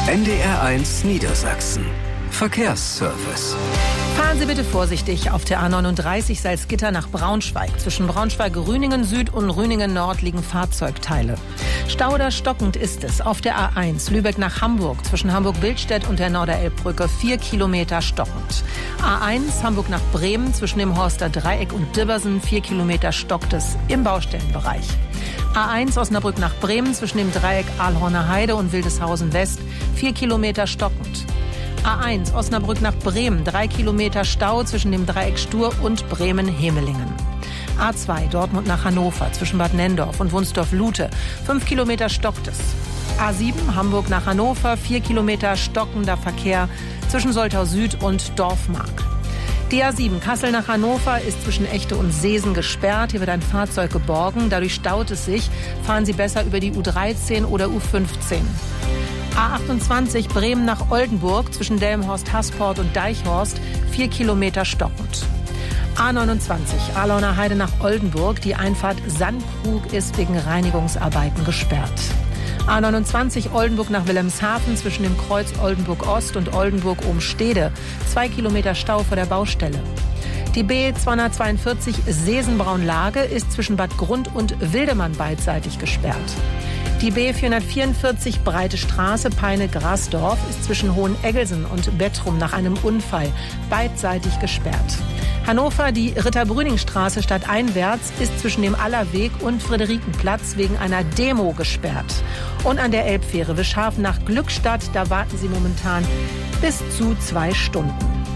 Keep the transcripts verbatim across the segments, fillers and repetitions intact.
N D R eins Niedersachsen. Verkehrsservice. Fahren Sie bitte vorsichtig auf der A neununddreißig Salzgitter nach Braunschweig. Zwischen Braunschweig-Rüningen Süd und Rüningen Nord liegen Fahrzeugteile. Stau oder stockend ist es auf der A eins Lübeck nach Hamburg. Zwischen Hamburg-Billstedt und der Norderelbbrücke vier Kilometer stockend. A eins Hamburg nach Bremen zwischen dem Horster Dreieck und Dibbersen vier Kilometer stockt es im Baustellenbereich. A eins Osnabrück nach Bremen zwischen dem Dreieck Ahlhorner Heide und Wildeshausen West vier Kilometer stockend. A eins Osnabrück nach Bremen, drei Kilometer Stau zwischen dem Dreieck Stur und Bremen-Hemelingen. A zwei Dortmund nach Hannover zwischen Bad Nenndorf und Wunsdorf-Lute, fünf Kilometer stockt es. A sieben Hamburg nach Hannover, vier Kilometer stockender Verkehr zwischen Soltau Süd und Dorfmark. Die A sieben Kassel nach Hannover ist zwischen Echte und Seesen gesperrt. Hier wird ein Fahrzeug geborgen. Dadurch staut es sich. Fahren Sie besser über die U dreizehn oder U fünfzehn. A achtundzwanzig Bremen nach Oldenburg zwischen Delmenhorst-Hasport und Deichhorst vier Kilometer stockend. A neunundzwanzig Ahlhorner Heide nach Oldenburg. Die Einfahrt Sandkrug ist wegen Reinigungsarbeiten gesperrt. A neunundzwanzig Oldenburg nach Wilhelmshaven zwischen dem Kreuz Oldenburg-Ost und Oldenburg-Ohmstede. Zwei Kilometer Stau vor der Baustelle. Die B zweihundertzweiundvierzig Sesenbraun-Lage ist zwischen Bad Grund und Wildemann beidseitig gesperrt. Die B vierhundertvierundvierzig Breite Straße Peine-Grasdorf ist zwischen Hoheneggelsen und Bettrum nach einem Unfall beidseitig gesperrt. Hannover, die Ritter-Brüning-Straße stadteinwärts ist zwischen dem Allerweg und Friederikenplatz wegen einer Demo gesperrt. Und an der Elbfähre Wischhafen nach Glückstadt, da warten Sie momentan bis zu zwei Stunden.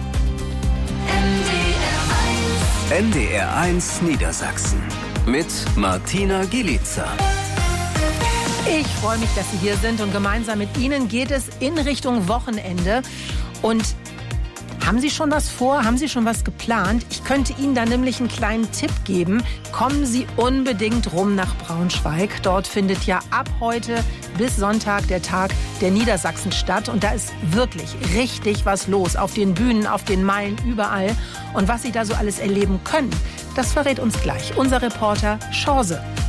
N D R eins Niedersachsen mit Martina Gielica. Ich freue mich, dass Sie hier sind und gemeinsam mit Ihnen geht es in Richtung Wochenende. Und haben Sie schon was vor? Haben Sie schon was geplant? Ich könnte Ihnen da nämlich einen kleinen Tipp geben. Kommen Sie unbedingt rum nach Braunschweig. Dort findet ja ab heute bis Sonntag der Tag der Niedersachsen statt. Und da ist wirklich richtig was los. Auf den Bühnen, auf den Meilen, überall. Und was Sie da so alles erleben können, das verrät uns gleich unser Reporter Schorse.